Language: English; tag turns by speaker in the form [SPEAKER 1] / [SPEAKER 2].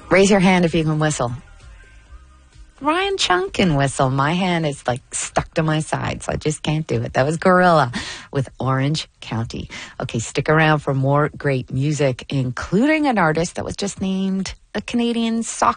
[SPEAKER 1] Raise your hand if you can whistle. Ryan Chung can whistle. My hand is like stuck to my side, so I just can't do it. That was Gorilla with Orange County. Okay, stick around for more great music, including an artist that was just named a Canadian soccer